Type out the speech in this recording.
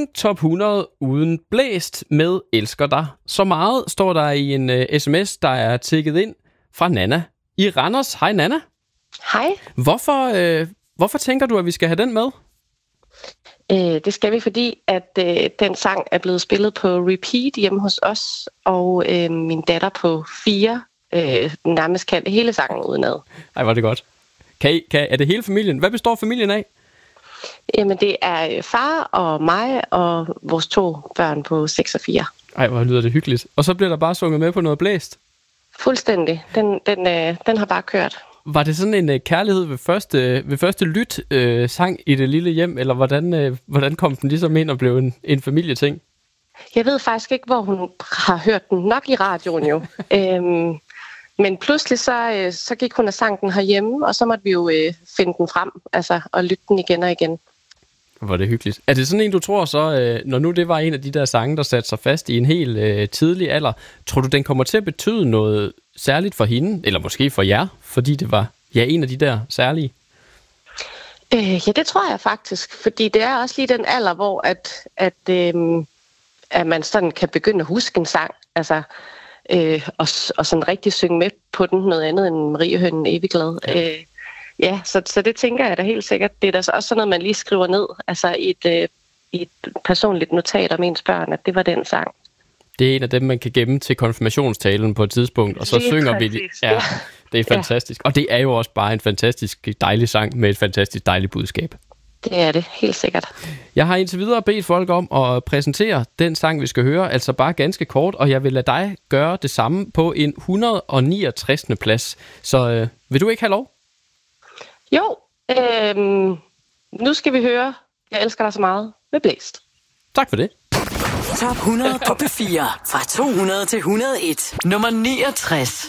Ingen top 100 uden blæst med elsker dig. Så meget står der i en sms, der er tikket ind fra Nana i Randers. Hej Nana. Hej. Hvorfor tænker du, at vi skal have den med? Det skal vi, fordi at den sang er blevet spillet på repeat hjemme hos os, og min datter på 4 nærmest kan hele sangen udenad. Ej, var det godt. Er det hele familien? Hvad består familien af? Jamen, det er far og mig og vores 2 børn på 6 og 4. Ej, hvor lyder det hyggeligt. Og så bliver der bare sunget med på noget blæst? Fuldstændig. Den har bare kørt. Var det sådan en kærlighed ved første lyt sang i det lille hjem, eller hvordan kom den ligesom ind og blev en familieting? Jeg ved faktisk ikke, hvor hun har hørt den. Nok i radioen jo. Men pludselig så gik hun og sang den herhjemme, og så måtte vi jo finde den frem, og lytte den igen og igen. Hvor det hyggeligt. Er det sådan en, du tror så, når nu det var en af de der sange, der satte sig fast i en helt tidlig alder, tror du, den kommer til at betyde noget særligt for hende, eller måske for jer, fordi det var en af de der særlige? Ja, det tror jeg faktisk, fordi det er også lige den alder, hvor at man sådan kan begynde at huske en sang, og sådan rigtig synge med på den, noget andet end Mariehønen Evigglad. Ja, så det tænker jeg da helt sikkert. Det er da også sådan noget, man lige skriver ned, i et personligt notat om ens børn, at det var den sang. Det er en af dem, man kan gemme til konfirmationstalen på et tidspunkt, og så synger vi det. Ja, det er fantastisk. Og det er jo også bare en fantastisk dejlig sang med et fantastisk dejligt budskab. Det er det, helt sikkert. Jeg har indtil videre bedt folk om at præsentere den sang, vi skal høre, altså bare ganske kort, og jeg vil lade dig gøre det samme på en 169. plads. Så vil du ikke have lov? Jo, nu skal vi høre Jeg elsker dig så meget med Blæst. Tak for det. Top 100 på P4 fra 200 til 101. Nummer 69.